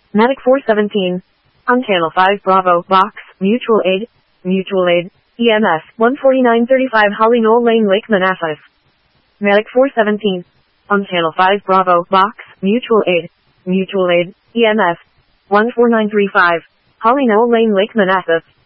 Medic 417. On channel 5 Bravo, Box, Mutual Aid, EMS, 14935 Holly Knoll Lane, Lake Manassas. Medic 417. On channel 5 Bravo, Box, Mutual Aid, EMS, 14935 Holly Knoll Lane, Lake Manassas.